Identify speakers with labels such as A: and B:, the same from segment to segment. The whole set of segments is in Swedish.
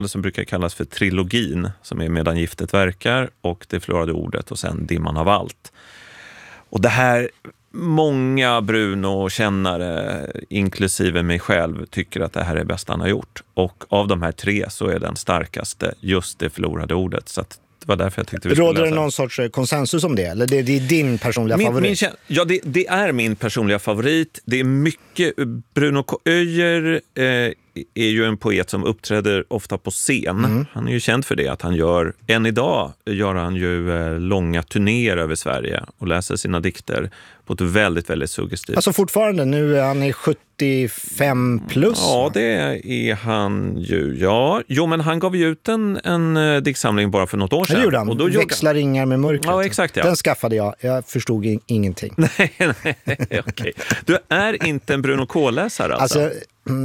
A: som brukar kallas för trilogin, som är Medan giftet verkar och Det förlorade ordet och sen Dimman av allt. Och det här, många Bruno-kännare, inklusive mig själv, tycker att det här är bäst han har gjort. Och av de här 3 så är den starkaste just Det förlorade ordet. Så att det var därför jag tyckte vi skulle läsa.
B: Råder det någon sorts konsensus om det? Eller det är din personliga favorit?
A: Ja, det är min personliga favorit. Det är mycket... Bruno K. Öijer är ju en poet som uppträder ofta på scen. Han är ju känd för det, att han gör... Än idag gör han ju långa turnéer över Sverige och läser sina dikter på ett väldigt, väldigt suggestivt.
B: Alltså fortfarande, nu är han 75 plus.
A: Ja, det är han ju. Ja, jo, men han gav ju ut en diktsamling bara för något år sedan.
B: Det gjorde han.
A: Och då
B: Växlar ringar med mörkret.
A: Ja, exakt, ja.
B: Den skaffade jag. Jag förstod ingenting.
A: Nej, okej. Du är inte en Bruno K-läsare alltså?
B: Alltså,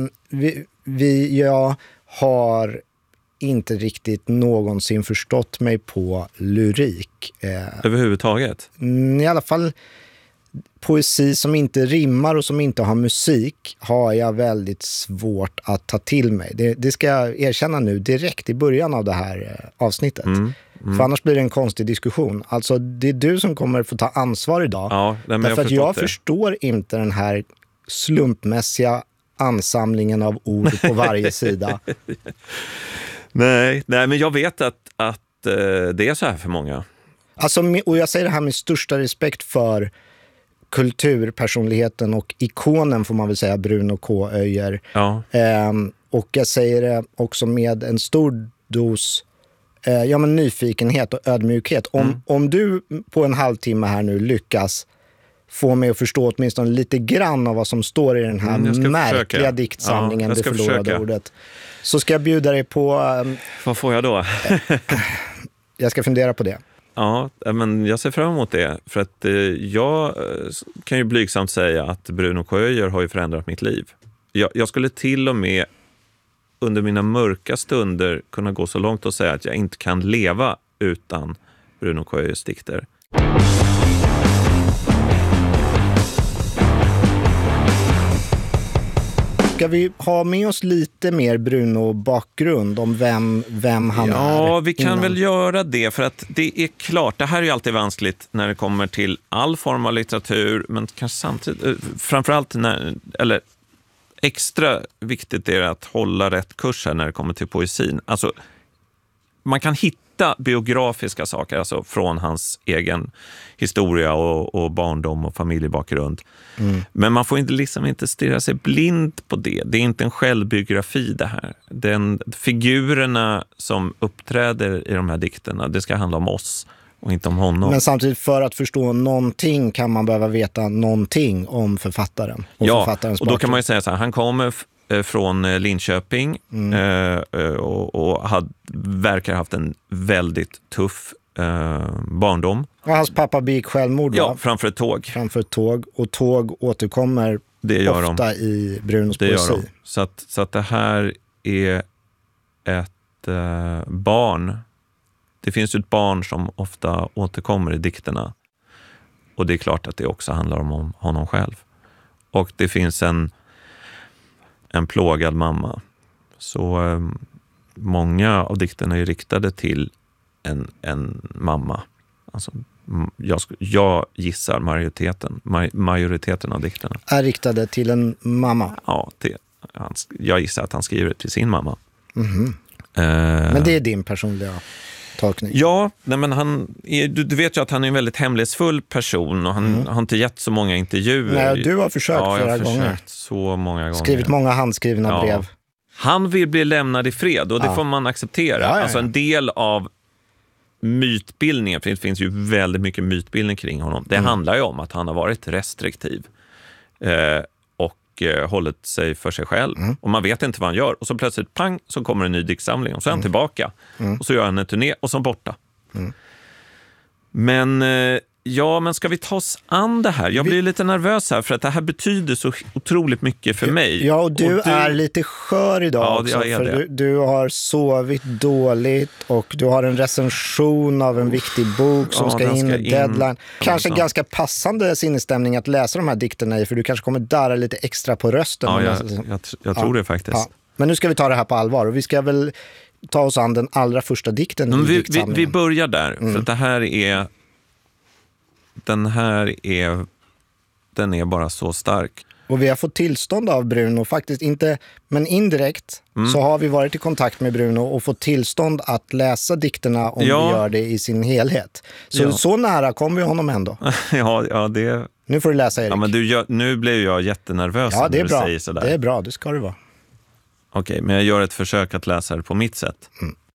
B: jag har inte riktigt någonsin förstått mig på lyrik.
A: Överhuvudtaget?
B: I alla fall poesi som inte rimmar och som inte har musik har jag väldigt svårt att ta till mig. Det ska jag erkänna nu direkt i början av det här avsnittet. För annars blir det en konstig diskussion. Alltså det är du som kommer få ta ansvar idag.
A: Ja, men
B: därför att jag förstår inte den här slumpmässiga ansamlingen av ord på varje sida.
A: Nej, men jag vet att det är så här för många.
B: Alltså, och jag säger det här med största respekt för kulturpersonligheten och ikonen, får man väl säga, Bruno K. Öijer.
A: Ja.
B: Och jag säger det också med en stor dos nyfikenhet och ödmjukhet. Om du på en halvtimme här nu lyckas få mig att förstå åtminstone lite grann av vad som står i den här märkliga diktsamlingen, Det förlorade ordet, så ska jag bjuda dig på...
A: Vad får jag då?
B: Jag ska fundera på det.
A: Ja, men jag ser fram emot det. För att jag kan ju blygsamt säga att Bruno K. Öijer har ju förändrat mitt liv. Jag skulle till och med under mina mörka stunder kunna gå så långt och säga att jag inte kan leva utan Bruno K. Öijers dikter.
B: Ska vi ha med oss lite mer Bruno-bakgrund om vem han är?
A: Ja, vi kan väl göra det, för att det är klart, det här är ju alltid vanskligt när det kommer till all form av litteratur, men kanske samtidigt, framförallt extra viktigt är det att hålla rätt kurs här när det kommer till poesin. Alltså, man kan hitta biografiska saker, alltså från hans egen historia och barndom och familjebakgrund. Men man får inte stirra sig blind på det. Det är inte en självbiografi det här. Figurerna som uppträder i de här dikterna, det ska handla om oss och inte om honom.
B: Men samtidigt, för att förstå någonting kan man behöva veta någonting om författaren. Och författarens
A: och då kan man ju säga så här, han kommer från Linköping och verkar ha haft en väldigt tuff barndom.
B: Och hans pappa begick självmord,
A: ja, framför ett tåg.
B: Och tåg återkommer ofta i Brunos poesi.
A: Så att det här är ett barn. Det finns ju ett barn som ofta återkommer i dikterna. Och det är klart att det också handlar om honom själv. Och det finns en plågad mamma. Så många av dikterna är riktade till en mamma. Alltså, jag gissar majoriteten av dikterna
B: är riktade till en mamma.
A: Ja, jag gissar att han skriver det till sin mamma.
B: Men det är din personliga tolkning.
A: Ja, men du vet ju att han är en väldigt hemlighetsfull person och han har inte gett så många intervjuer.
B: Nej, du har försökt flera gånger.
A: Jag har försökt så många gånger.
B: Skrivit många handskrivna brev.
A: Han vill bli lämnad i fred och det får man acceptera.
B: Ja. Alltså
A: en del av mytbildningen, för det finns ju väldigt mycket mytbildning kring honom. Det handlar ju om att han har varit restriktiv och hållit sig för sig själv. Och man vet inte vad han gör. Och så plötsligt, pang, så kommer en ny diktsamling och så är han tillbaka. Och så gör han en turné och så borta. Men men ska vi ta oss an det här? Jag blir lite nervös här för att det här betyder så otroligt mycket för mig.
B: Ja, och du är lite skör idag också. För du har sovit dåligt och du har en recension av en viktig bok som ska in i deadline. Kanske ganska passande sinnesstämning att läsa de här dikterna i, för du kanske kommer darra lite extra på rösten.
A: Ja, jag tror det faktiskt. Ja.
B: Men nu ska vi ta det här på allvar och vi ska väl ta oss an den allra första dikten i diktsamlingen.
A: Vi börjar där, för att den är bara så stark.
B: Och vi har fått tillstånd av Bruno, faktiskt inte, men indirekt så har vi varit i kontakt med Bruno och fått tillstånd att läsa dikterna om vi gör det i sin helhet. Så nära kommer vi honom ändå.
A: Ja, det...
B: Nu får du läsa, Erik.
A: Ja, men nu blev jag jättenervös när du säger sådär.
B: Det är bra, det ska det vara.
A: Okej, men jag gör ett försök att läsa det på mitt sätt.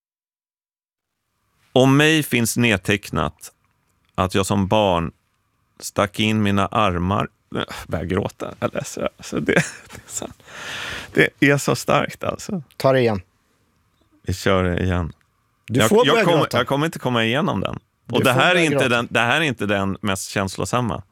A: Om mig finns nedtecknat att jag som barn stack in mina armar... Jag börjar gråta, jag läser. Alltså det är så starkt alltså.
B: Ta det igen.
A: Vi kör det igen. Jag kommer inte komma igenom den. Och det här är inte den mest känslosamma.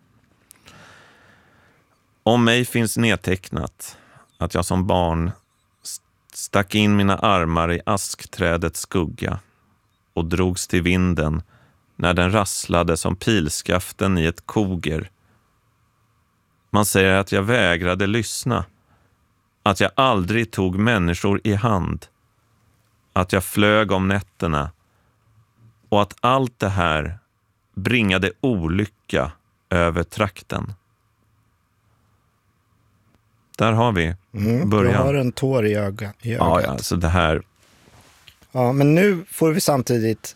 A: Om mig finns nedtecknat att jag som barn stack in mina armar i askträdets skugga och drogs till vinden när den rasslade som pilskaften i ett koger. Man säger att jag vägrade lyssna, att jag aldrig tog människor i hand, att jag flög om nätterna och att allt det här bringade olycka över trakten. Där har vi början.
B: Du har en tår i ögat.
A: Ja, alltså det här.
B: Ja, men nu får vi samtidigt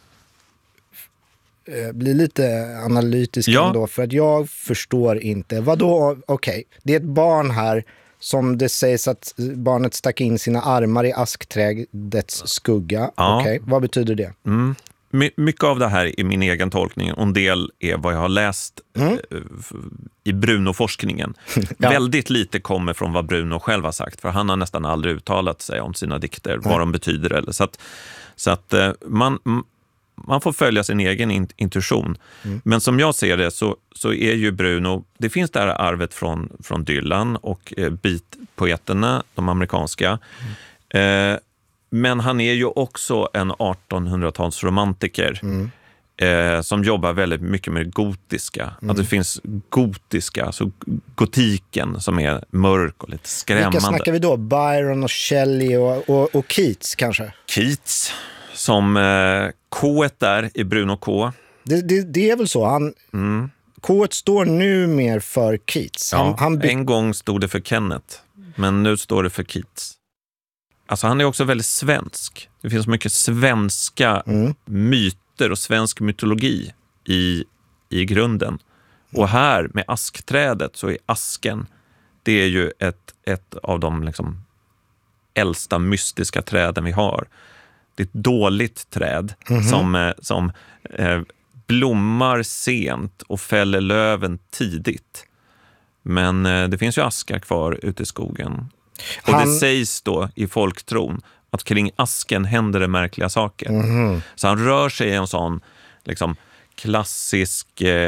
B: bli lite analytisk ändå, för att jag förstår inte. Vadå? Okej, det är ett barn här som det sägs att barnet stack in sina armar i askträdets skugga.
A: Ja.
B: Okej, vad betyder det?
A: Mycket av det här är min egen tolkning och en del är vad jag har läst i Bruno-forskningen. Väldigt lite kommer från vad Bruno själv har sagt, för han har nästan aldrig uttalat sig om sina dikter, vad de betyder. Eller. Så att man får följa sin egen intuition. Men som jag ser det så är ju Bruno, det finns det här arvet från Dylan och beatpoeterna, de amerikanska. Men han är ju också en 1800-talsromantiker som jobbar väldigt mycket med det gotiska. Att det finns gotiska, alltså gotiken som är mörk och lite skrämmande.
B: Vilka snackar vi då? Byron och Shelley och Keats kanske?
A: Keats, som K-et där i Bruno K.
B: Det är väl så. K-et står nu mer för Keats.
A: En gång stod det för Kenneth, men nu står det för Keats. Alltså han är också väldigt svensk. Det finns mycket svenska myter och svensk mytologi i grunden. Och här med askträdet så är asken, det är ju ett av de liksom äldsta mystiska träden vi har. Det är ett dåligt träd som blommar sent och fäller löven tidigt. Men det finns ju askar kvar ute i skogen. Och det sägs då i folktron att kring asken händer det märkliga saker. Så han rör sig i en sån liksom klassisk,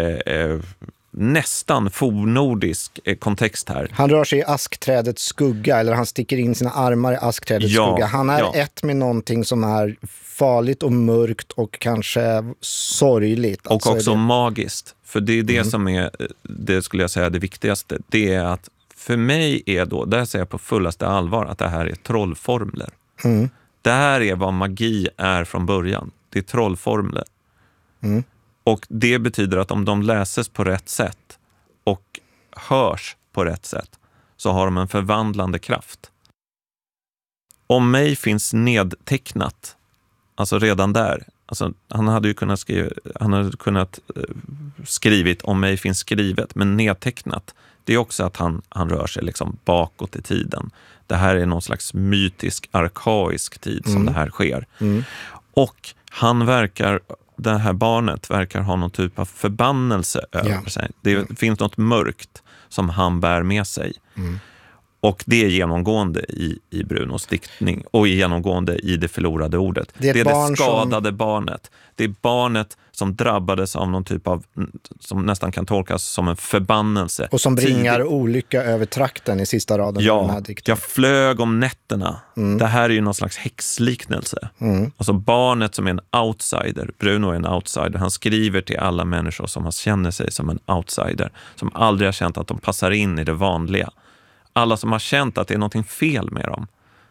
A: nästan fornnordisk kontext här.
B: Han rör sig i askträdets skugga, eller han sticker in sina armar i askträdets skugga. Han är ett med någonting som är farligt och mörkt och kanske sorgligt.
A: Och
B: alltså
A: också magiskt. För det är det som är, det skulle jag säga, det viktigaste. Det är att för mig är då, där säger jag på fullaste allvar att det här är trollformler. Det här är vad magi är från början. Det är trollformler. Och det betyder att om de läses på rätt sätt och hörs på rätt sätt så har de en förvandlande kraft. Om mig finns nedtecknat, alltså redan där, alltså han hade kunnat skrivit om mig finns skrivet, men nedtecknat, det är också att han rör sig liksom bakåt i tiden. Det här är någon slags mytisk, arkaisk tid som det här sker. Och det här barnet verkar ha någon typ av förbannelse över sig. Det finns något mörkt som han bär med sig. Och det är genomgående i Brunos diktning och genomgående i det förlorade ordet. Det är det skadade barnet. Det är barnet som drabbades av någon typ av, som nästan kan tolkas som en förbannelse.
B: Och som bringar olycka över trakten i sista raden av den här dikten.
A: Jag flög om nätterna. Det här är ju någon slags häxliknelse. Alltså barnet som är en outsider. Bruno är en outsider. Han skriver till alla människor som känner sig som en outsider. Som aldrig har känt att de passar in i det vanliga. Alla som har känt att det är någonting fel med dem.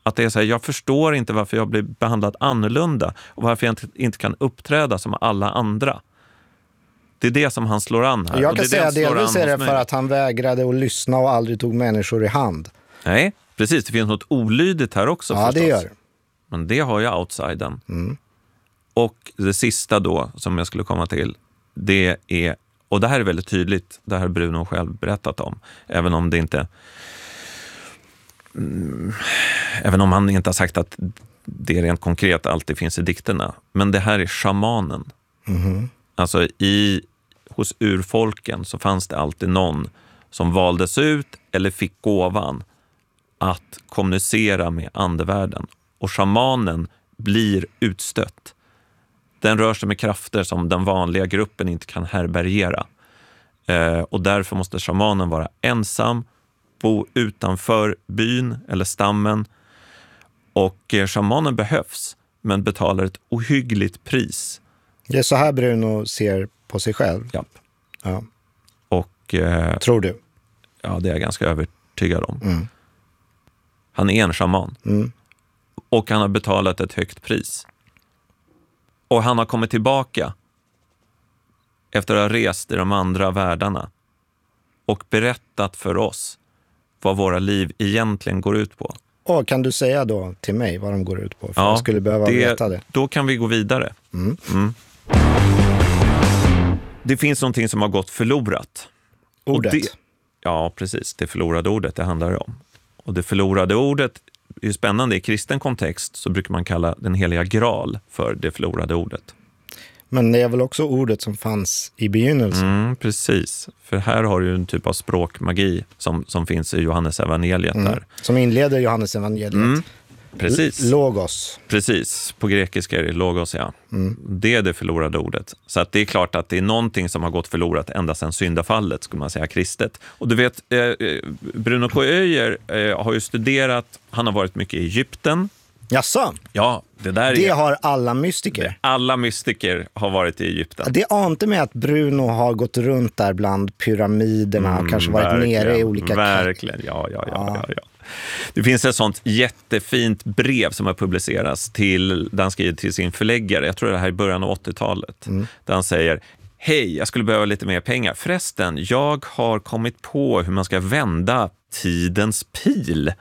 A: Att det är så här, jag förstår inte varför jag blir behandlad annorlunda och varför jag inte kan uppträda som alla andra. Det är det som han slår an här.
B: Jag kan säga delvis är det
A: mig.
B: för att han vägrade att lyssna och aldrig tog människor i hand.
A: Nej, precis. Det finns något olydigt här också.
B: Ja,
A: förstås.
B: det gör det.
A: Men det har ju outsidern. Och det sista då som jag skulle komma till, det är, och det här är väldigt tydligt, det här har Bruno själv berättat om, även om han inte har sagt att det rent konkret alltid finns i dikterna. Men det här är shamanen. Alltså hos urfolken så fanns det alltid någon som valdes ut eller fick gåvan att kommunicera med andevärlden. Och shamanen blir utstött. Den rör sig med krafter som den vanliga gruppen inte kan härbärgera. Och därför måste shamanen vara ensam, bo utanför byn eller stammen. Och shamanen behövs, men betalar ett ohyggligt pris.
B: Det är så här Bruno ser på sig själv.
A: Ja.
B: Ja.
A: Och,
B: tror du?
A: Ja, det är jag ganska övertygad om. Han är en shaman. Och han har betalat ett högt pris. Och han har kommit tillbaka efter att ha rest i de andra världarna och berättat för oss vad våra liv egentligen går ut på.
B: Och kan du säga då till mig vad de går ut på? För jag skulle behöva veta det.
A: Då kan vi gå vidare. Det finns någonting som har gått förlorat.
B: Ordet.
A: Ja, precis. Det förlorade ordet, det handlar det om. Och det förlorade ordet är ju spännande. I kristen kontext så brukar man kalla den heliga graal för det förlorade ordet.
B: Men det är väl också ordet som fanns i begynnelsen?
A: Precis. För här har du en typ av språkmagi som finns i Johannes evangeliet där.
B: Som inleder Johannes evangeliet.
A: Precis.
B: Logos.
A: Precis. På grekiska är det logos, ja. Det är det förlorade ordet. Så att det är klart att det är någonting som har gått förlorat ända sedan syndafallet, skulle man säga, kristet. Och du vet, Bruno K. Öijer har ju studerat, han har varit mycket i Egypten.
B: Jaså?
A: Ja, det
B: har alla mystiker.
A: Alla mystiker har varit i Egypten.
B: Det ante med att Bruno har gått runt där bland pyramiderna och kanske varit nere i olika...
A: Verkligen, ja. Det finns ett sånt jättefint brev som har publicerats där han skriver till sin förläggare, jag tror det här är i början av 80-talet, där han säger: hej, jag skulle behöva lite mer pengar. Förresten, jag har kommit på hur man ska vända tidens pil.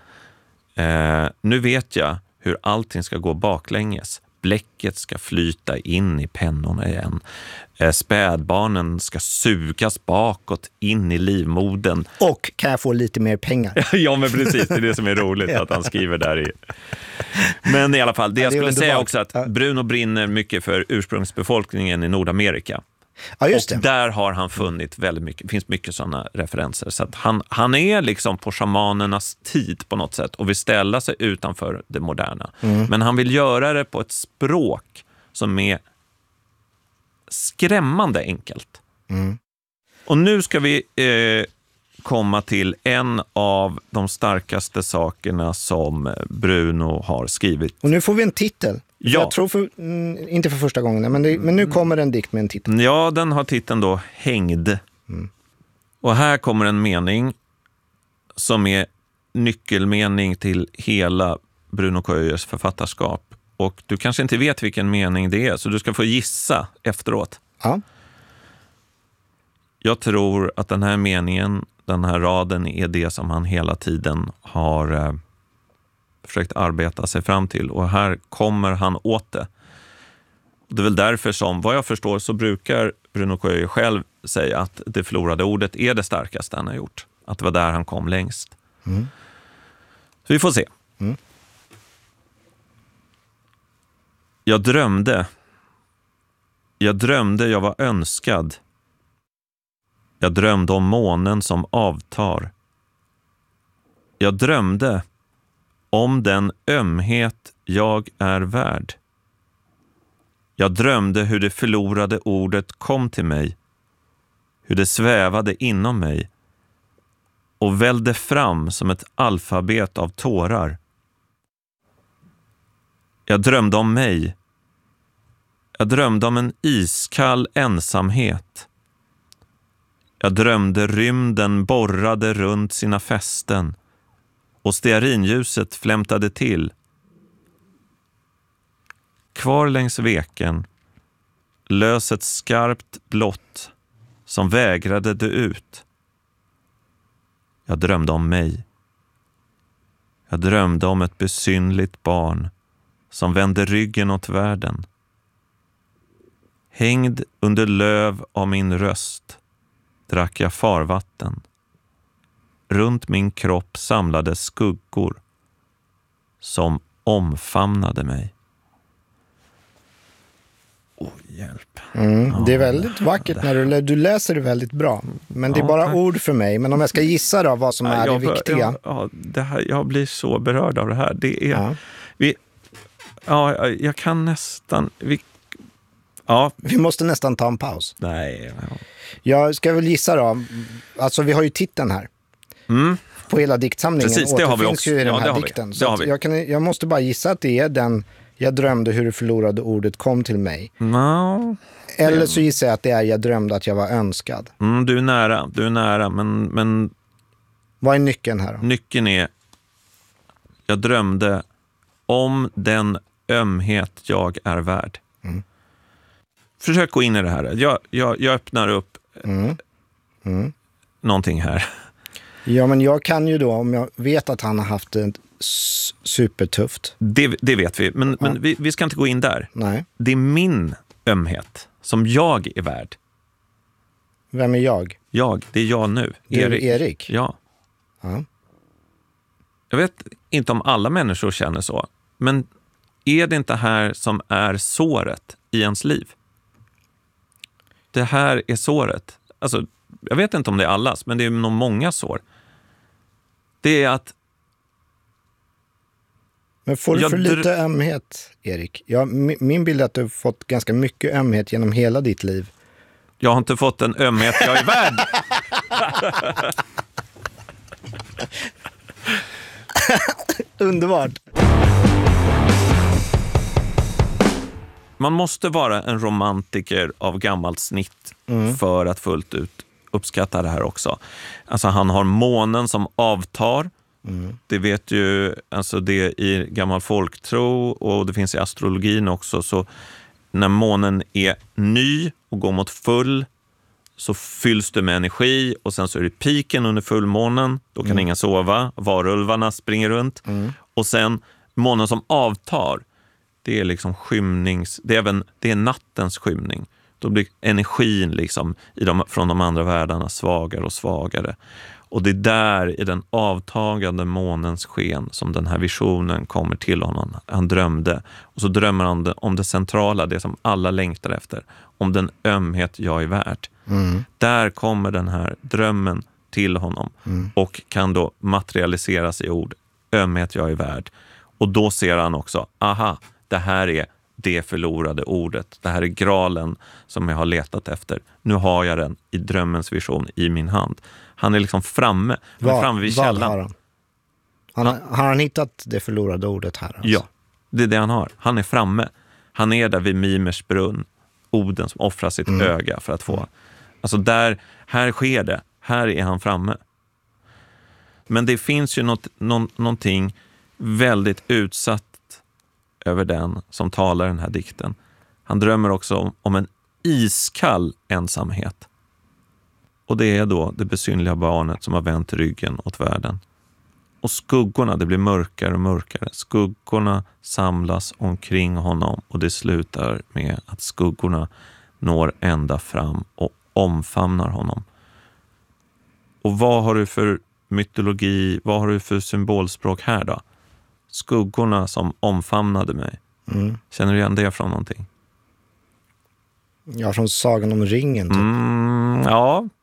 A: Nu vet jag hur allting ska gå baklänges. Bläcket ska flyta in i pennorna igen. Spädbarnen ska sugas bakåt in i livmodern.
B: Och kan jag få lite mer pengar?
A: Ja, men precis. Det är det som är roligt att han skriver där i. Men i alla fall, det jag skulle säga också att Bruno brinner mycket för ursprungsbefolkningen i Nordamerika.
B: Ja, just det.
A: Och där har han funnit väldigt mycket, det finns mycket sådana referenser. Så att han är liksom på shamanernas tid på något sätt och vill ställa sig utanför det moderna. Men han vill göra det på ett språk som är skrämmande enkelt. Och nu ska vi komma till en av de starkaste sakerna som Bruno har skrivit.
B: Och nu får vi en titel.
A: Ja.
B: Jag tror inte för första gången, men nu kommer en dikt med en titel.
A: Ja, den har titeln då Hängd. Och här kommer en mening som är nyckelmening till hela Bruno K. Öijers författarskap. Och du kanske inte vet vilken mening det är, så du ska få gissa efteråt.
B: Ja.
A: Jag tror att den här meningen, den här raden, är det som han hela tiden har försökt arbeta sig fram till. Och här kommer han åt det. Det är väl därför som, vad jag förstår, så brukar Bruno K. Öijer själv säga att det förlorade ordet är det starkaste han har gjort. Att det var där han kom längst. Så vi får se. Jag drömde jag var önskad. Jag drömde om månen som avtar. Jag drömde om den ömhet jag är värd. Jag drömde hur det förlorade ordet kom till mig, hur det svävade inom mig och vällde fram som ett alfabet av tårar. Jag drömde om mig. Jag drömde om en iskall ensamhet. Jag drömde rymden borrade runt sina fästen och stearinljuset flämtade till. Kvar längs veken lös ett skarpt blått som vägrade dö ut. Jag drömde om mig. Jag drömde om ett besynligt barn som vände ryggen åt världen. Hängd under löv av min röst drack jag farvatten. Runt min kropp samlades skuggor som omfamnade mig. Hjälp.
B: Det är väldigt vackert när du läser det väldigt bra. Men det är bara ord för mig. Men om jag ska gissa då vad som är det viktiga.
A: Jag blir så berörd av det här. Det är... jag kan nästan...
B: Vi måste nästan ta en paus.
A: Nej.
B: Jag ska väl gissa då. Alltså vi har ju titeln här. På hela diktsamlingen.
A: Precis, det har vi också.
B: Ju i den här dikten. Så jag måste bara gissa att det är den jag drömde hur det förlorade ordet kom till mig. Eller så gissar jag att det är jag drömde att jag var önskad.
A: Du är nära. Men...
B: Vad är nyckeln här då?
A: Nyckeln är jag drömde om den ömhet jag är värd. Försök gå in i det här. Jag öppnar upp någonting här.
B: Ja, men jag kan ju då, om jag vet att han har haft det supertufft.
A: Det vet vi, men vi ska inte gå in där.
B: Nej.
A: Det är min ömhet som jag är värd.
B: Vem är jag?
A: Det är jag nu.
B: Erik?
A: Ja. Jag vet inte om alla människor känner så, men är det inte här som är såret i ens liv? Det här är såret. Alltså, jag vet inte om det är allas, men det är nog många sår. Det är att...
B: Men får du för lite ömhet, Erik? Min bild är att du har fått ganska mycket ömhet genom hela ditt liv.
A: Jag har inte fått den ömhet jag är värd.
B: Underbart.
A: Man måste vara en romantiker av gammalt snitt för att fullt ut uppskatta det här också. Alltså han har månen som avtar. Det vet ju, alltså det i gammal folktro och det finns i astrologin också. Så när månen är ny och går mot full så fylls det med energi och sen så är det piken under fullmånen. Då kan ingen sova, varulvarna springer runt. Och sen månen som avtar, det är liksom det är nattens skymning. Då blir energin liksom från de andra världarna svagare och svagare. Och det är där i den avtagande månens sken som den här visionen kommer till honom. Han drömde. Och så drömmer han om det centrala, det som alla längtar efter. Om den ömhet jag är värd. Där kommer den här drömmen till honom. Och kan då materialiseras i ord. Ömhet jag är värd. Och då ser han också, det här är det förlorade ordet. Det här är gralen som jag har letat efter. Nu har jag den i drömmens vision i min hand. Han är liksom framme. Framme vid källan.
B: Har han hittat det förlorade ordet här? Alltså?
A: Ja, det är det han har. Han är framme. Han är där vid Mimers brunn. Oden som offrar sitt öga för att få... Alltså här sker det. Här är han framme. Men det finns ju någonting väldigt utsatt över den som talar den här dikten. Han drömmer också om en iskall ensamhet. Och det är då det besynliga barnet som har vänt ryggen åt världen. Och skuggorna, det blir mörkare och mörkare. Skuggorna samlas omkring honom och det slutar med att skuggorna når ända fram och omfamnar honom. Och vad har du för mytologi, vad har du för symbolspråk här då? Skuggorna som omfamnade mig. Känner du igen det från någonting?
B: Ja, från Sagan om ringen typ.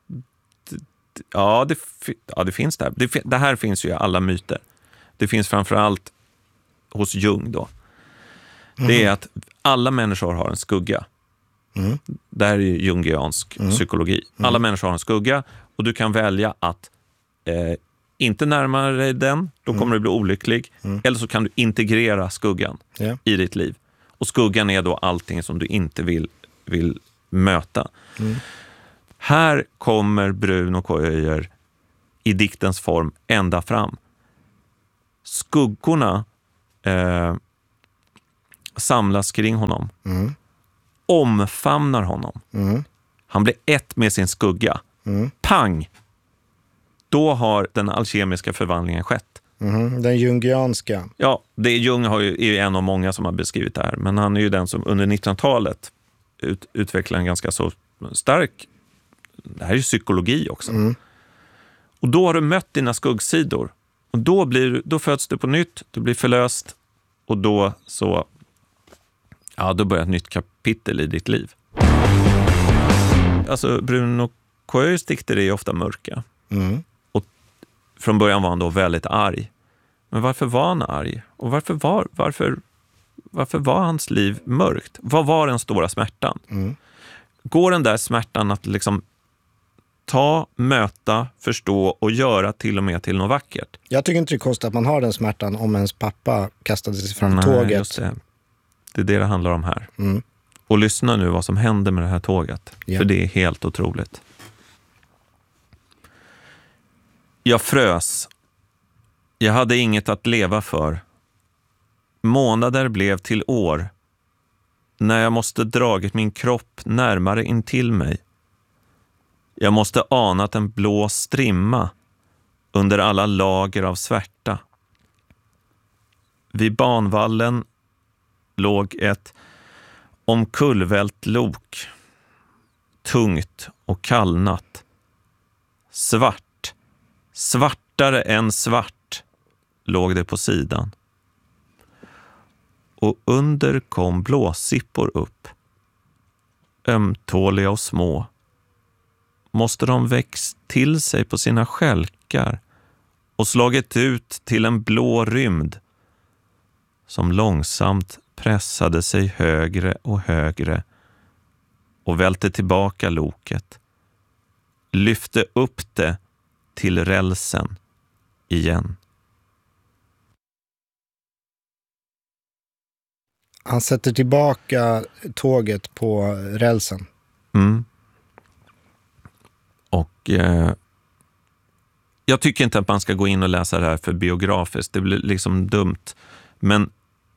A: Det finns där. Det här finns ju i alla myter. Det finns framförallt hos Jung då. Det är att alla människor har en skugga. Det här är jungiansk psykologi. Alla människor har en skugga och du kan välja att inte närma dig den, då kommer du bli olycklig. Eller så kan du integrera skuggan i ditt liv. Och skuggan är då allting som du inte vill möta. Här kommer Bruno K. Öijer i diktens form ända fram. skuggorna samlas kring honom. Omfamnar honom. Han blir ett med sin skugga. Pang! Då har den alkemiska förvandlingen skett.
B: Den jungianska.
A: Ja, Jung är ju en av många som har beskrivit det här. Men han är ju den som under 1900-talet utvecklar en ganska så stark... Det här är ju psykologi också. Och då har du mött dina skuggsidor. Och då föds du på nytt, du blir förlöst. Och då så... Ja, då börjar ett nytt kapitel i ditt liv. Alltså Bruno Coelhos dikter är ofta mörka. Och från början var han då väldigt arg. Men varför var han arg? Och varför var hans liv mörkt? Vad var den stora smärtan? Går den där smärtan att liksom möta, förstå och göra till och med till något vackert?
B: Jag tycker inte det är konstigt att man har den smärtan om ens pappa kastade sig fram tåget.
A: Just det. Det är det handlar om här. Och lyssna nu vad som händer med det här tåget. För det är helt otroligt. Jag frös. Jag hade inget att leva för. Månader blev till år. När jag måste dragit min kropp närmare in till mig. Jag måste anat en blå strimma under alla lager av svärta. Vid banvallen låg ett omkullvält lok. Tungt och kallnat. Svart, svartare än svart, låg det på sidan. Och under kom blåsippor upp. Ömtåliga och små. Måste de växt till sig på sina skälkar och slagit ut till en blå rymd som långsamt pressade sig högre och högre och välte tillbaka loket, lyfte upp det till rälsen igen.
B: Han sätter tillbaka tåget på rälsen.
A: Och jag tycker inte att man ska gå in och läsa det här för biografiskt. Det blir liksom dumt. Men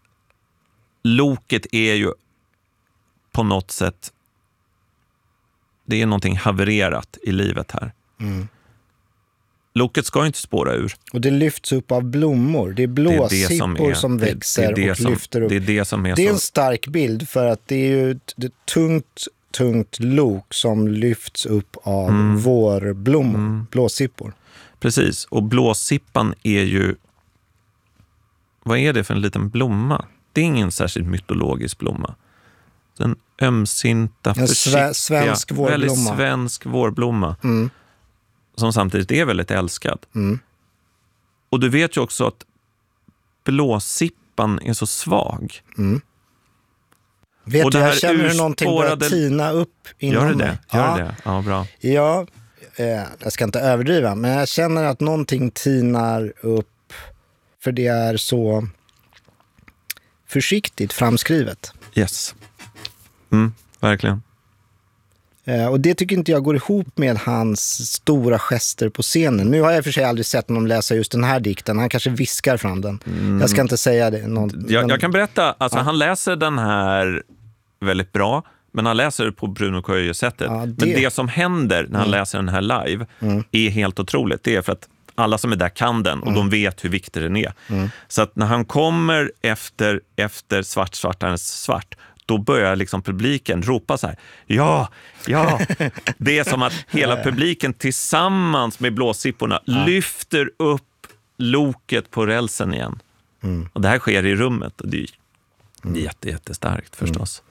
A: loket är ju på något sätt, det är någonting havererat i livet här. Loket ska ju inte spåra ur.
B: Och det lyfts upp av blommor. Det är blåsippor som växer och lyfter upp.
A: Det är det som är
B: det är en stark bild, för att det är ju ett tungt lok som lyfts upp av vårblommor, blåsippor.
A: Precis, och blåsippan är ju, vad är det för en liten blomma? Det är ingen särskilt mytologisk blomma. Den ömsinta, försiktiga,
B: svensk vårblomma.
A: Väldigt svensk vårblomma. Som samtidigt är väldigt älskad. Och du vet ju också att blåsippan är så svag.
B: Vet och du, jag känner hur någonting börjar tina upp inom mig.
A: Gör det? Ja, bra.
B: Ja, jag ska inte överdriva, men jag känner att någonting tinar upp, för det är så försiktigt framskrivet.
A: Yes. Verkligen.
B: Och det tycker inte jag går ihop med hans stora gester på scenen. Nu har jag för sig aldrig sett honom läsa just den här dikten. Han kanske viskar fram den. Jag ska inte säga det.
A: Jag kan berätta, alltså han läser den här väldigt bra, men han läser det på Bruno Coelho-sättet. Men det som händer när han läser den här live är helt otroligt. Det är för att alla som är där kan den och de vet hur viktig den är. Så att när han kommer efter svartarens svart, då börjar liksom publiken ropa så här: ja. Det är som att hela publiken tillsammans med blåsipporna lyfter upp loket på rälsen igen. Och det här sker i rummet och det är jättestarkt förstås.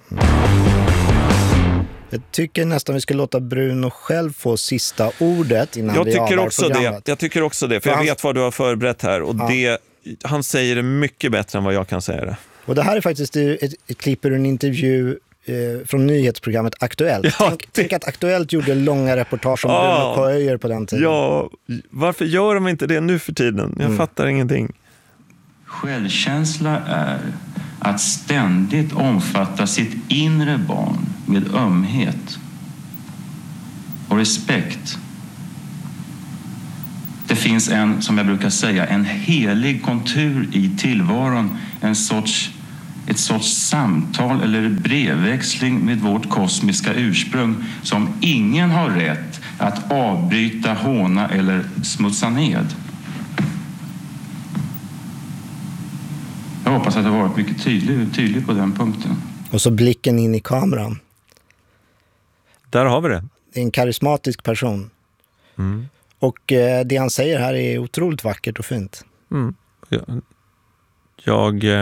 B: Jag tycker nästan vi ska låta Bruno själv få sista ordet innan vi avvar programmet.
A: Jag tycker också det, för jag vet vad du har förberett här och han säger det mycket bättre än vad jag kan säga det.
B: Och det här är faktiskt ett klipp ur en intervju från nyhetsprogrammet Aktuellt. Tänk att Aktuellt gjorde långa reportage om Bruno Coelho på den tiden.
A: Ja, varför gör de inte det nu för tiden? Jag fattar ingenting.
C: Självkänsla är att ständigt omfatta sitt inre barn med ömhet och respekt. Det finns en, som jag brukar säga, en helig kontur i tillvaron, ett sorts samtal eller brevväxling med vårt kosmiska ursprung som ingen har rätt att avbryta, håna eller smutsa ned. Jag hoppas att jag har varit mycket tydlig på den punkten.
B: Och så blicken in i kameran.
A: Där har vi det.
B: Det är en karismatisk person.
A: Mm.
B: Och det han säger här är otroligt vackert och fint.
A: Mm. Jag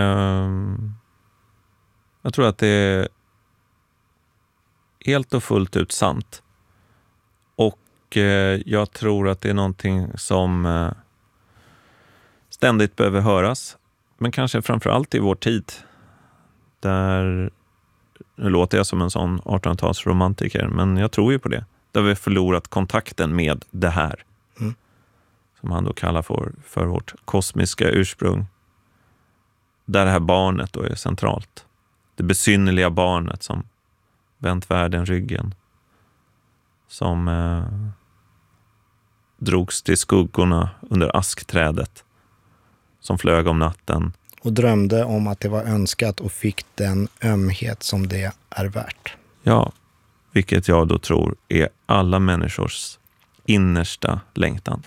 A: tror att det är helt och fullt ut sant. Och jag tror att det är någonting som ständigt behöver höras. Men kanske framförallt i vår tid. Där, nu låter jag som en sån 1800-talsromantiker, men jag tror ju på det. Där vi har förlorat kontakten med det här.
B: Mm.
A: Som han då kallar för vårt kosmiska ursprung. Där det här barnet då är centralt. Det besynnerliga barnet som vänt världen ryggen. Som drogs till skuggorna under askträdet. Som flög om natten.
B: Och drömde om att det var önskat och fick den ömhet som det är värt.
A: Ja, vilket jag då tror är alla människors innersta längtan.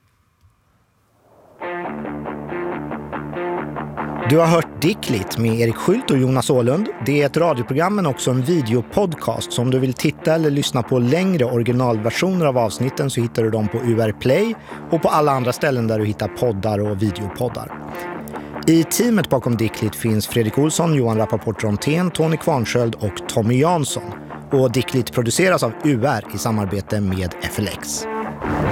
B: Du har hört Dickligt med Erik Skylt och Jonas Åhlund. Det är ett radioprogram men också en videopodcast. Så om du vill titta eller lyssna på längre originalversioner av avsnitten så hittar du dem på UR Play och på alla andra ställen där du hittar poddar och videopoddar. I teamet bakom Dickligt finns Fredrik Olsson, Johan Rappaport-Rontén, Tony Kvarnsköld och Tommy Jansson. Och Dickligt produceras av UR i samarbete med FLX.